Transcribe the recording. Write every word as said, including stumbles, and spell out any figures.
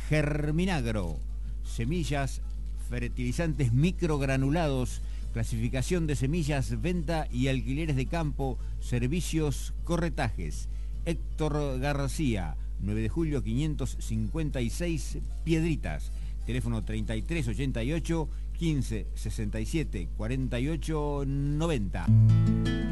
Germinagro, semillas, fertilizantes microgranulados, clasificación de semillas, venta y alquileres de campo, servicios, corretajes. Héctor García, nueve de julio quinientos cincuenta y seis, Piedritas. Teléfono treinta y tres ochenta y ocho, quince sesenta y siete, cuarenta y ocho noventa.